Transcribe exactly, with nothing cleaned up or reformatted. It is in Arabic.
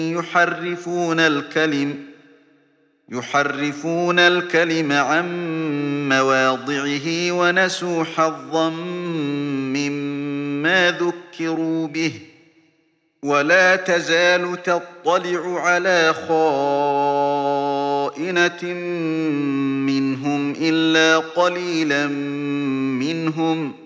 يحرفون الكلم يحرفون الكلم عن مواضعه ونسوا حظا مما ذكروا به ولا تزال تطلع على خائنة منهم إلا قليلا منهم